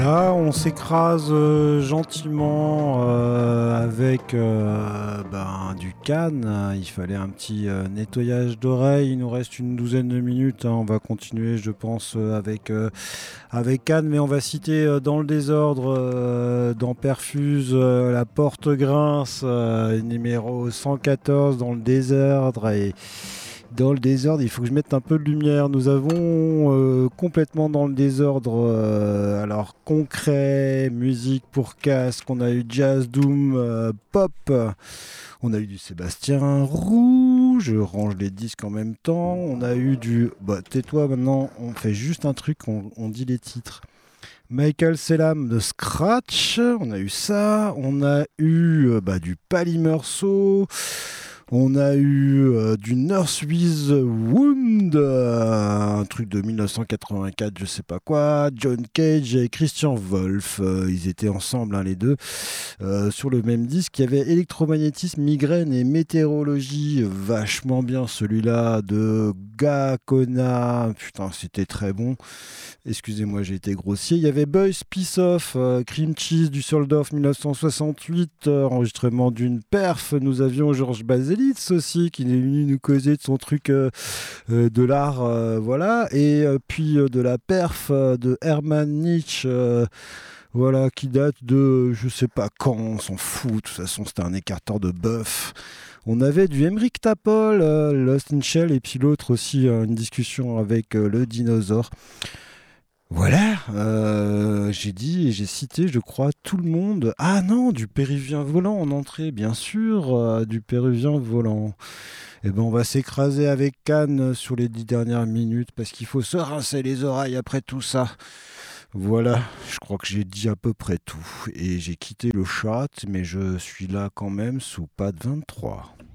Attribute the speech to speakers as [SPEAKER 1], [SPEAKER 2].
[SPEAKER 1] Là, on s'écrase gentiment avec du Cannes. Il fallait un petit nettoyage d'oreilles. Il nous reste une douzaine de minutes, hein. On va continuer, je pense, avec Cannes, mais on va citer dans le désordre, dans Perfuse, La Porte Grince, numéro 114 dans le désordre. Et dans le désordre, il faut que je mette un peu de lumière. Nous avons complètement dans le désordre, alors concret, musique pour casque, on a eu jazz, doom, pop, on a eu du Sébastien Roux, je range les disques en même temps, on a eu du... Bah tais-toi maintenant, on fait juste un truc, on dit les titres. Michael Selam de Scratch, on a eu ça, on a eu du Pali Meursault, on a eu du Nurse with Wound, un truc de 1984, je sais pas quoi, John Cage et Christian Wolff, ils étaient ensemble, hein, les deux, sur le même disque. Il y avait électromagnétisme, migraine et météorologie, vachement bien celui-là, de Gakona, putain c'était très bon. Excusez-moi, j'ai été grossier. Il y avait Boys Peace Off, Cream Cheese du Soldorf 1968, enregistrement d'une perf. Nous avions Georges Baselitz aussi qui est venu nous causer de son truc de l'art, voilà. Et puis de la perf de Hermann Nietzsche, voilà, qui date de je sais pas quand, on s'en fout. De toute façon, c'était un écarteur de bœuf. On avait du Emmerich Tapol, Lost in Shell, et puis l'autre aussi, une discussion avec le dinosaure. Voilà, j'ai dit et j'ai cité, je crois, tout le monde. Ah non, du Péruvien volant en entrée, bien sûr, du Péruvien volant. Eh ben, on va s'écraser avec Cannes sur les 10 dernières minutes parce qu'il faut se rincer les oreilles après tout ça. Voilà, je crois que j'ai dit à peu près tout. Et j'ai quitté le chat, mais je suis là quand même sous Pad 23.